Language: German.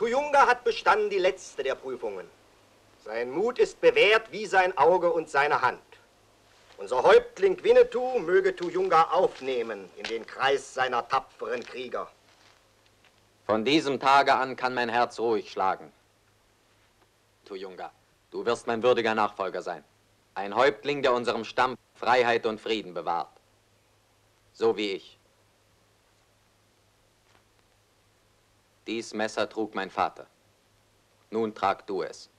Tuyunga hat bestanden die letzte der Prüfungen. Sein Mut ist bewährt wie sein Auge und seine Hand. Unser Häuptling Winnetou möge Tuyunga aufnehmen in den Kreis seiner tapferen Krieger. Von diesem Tage an kann mein Herz ruhig schlagen. Tuyunga, du wirst mein würdiger Nachfolger sein. Ein Häuptling, der unserem Stamm Freiheit und Frieden bewahrt. So wie ich. Dies Messer trug mein Vater. Nun trag du es.